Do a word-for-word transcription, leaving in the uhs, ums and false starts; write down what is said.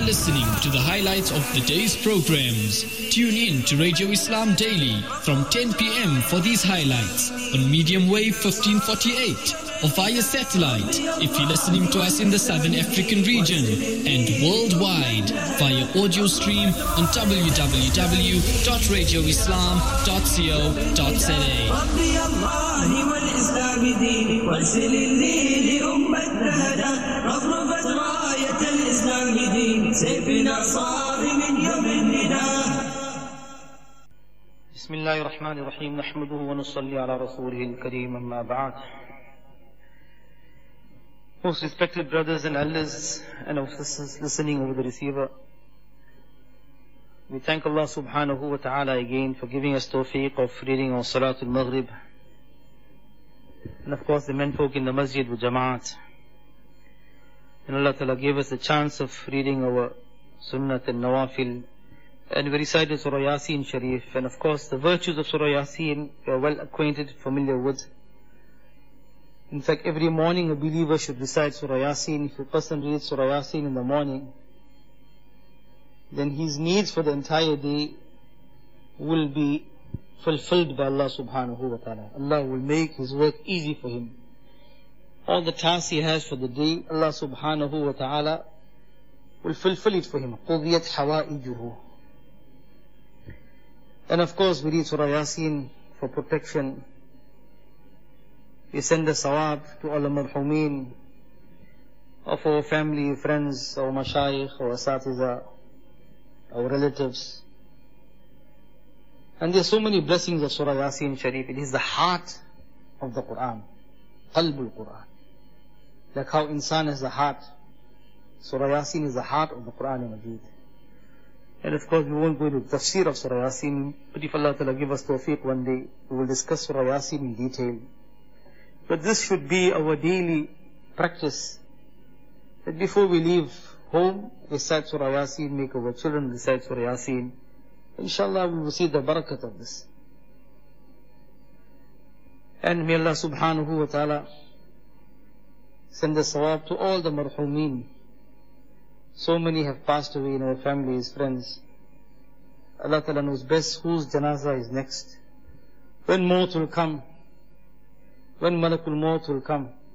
listening to the highlights of the day's programs. Tune in to Radio Islam Daily from ten p m for these highlights on medium wave fifteen forty-eight or via satellite if you're listening to us in the Southern African region, and worldwide via audio stream on w w w dot radio islam dot co dot za. بسم الله الرحمن الرحيم نحمده ونصلي على رسوله الكريم أما بعد. Most respected brothers and elders and our sisters listening over the receiver, we thank Allah subhanahu wa ta'ala again for giving us tawfiq of reading our Salatul Maghrib, and of course the menfolk in the masjid with Jamaat. And Allah ta'ala gave us the chance of reading our Sunnat and Nawafil, and we recited Surah Yasin Sharif, and of course the virtues of Surah Yasin we are well acquainted, familiar with. In fact, every morning a believer should recite Surah Yasin. If a person reads Surah Yasin in the morning, then his needs for the entire day will be fulfilled by Allah subhanahu wa ta'ala. Allah will make his work easy for him. All the tasks he has for the day, Allah subhanahu wa ta'ala will fulfill it for him. قُضِيَتْ حَوَائِجُهُ. And of course we read Surah Yasin for protection. We send the sawab to all the marhumeen of our family, friends, our mashayikh, our asatiza, our relatives. And there are so many blessings of Surah Yasin Sharif. It is the heart of the Quran, Qalbul Quran. Like how insan is the heart, Surah Yasin is the heart of the Quran Majid. And of course we won't go into the tafsir of Surah Yasin, but if Allah Ta'ala give us tawfiq one day, we will discuss Surah Yasin in detail. But this should be our daily practice, that before we leave home, recite Surah Yasin, make our children recite Surah Yasin. Inshallah we will see the barakat of this. And may Allah subhanahu wa ta'ala send the sawab to all the marhumeen. So many have passed away in our families, friends. Allah Ta'ala knows best whose janazah is next. When maut will come, when Malakul Maut will come,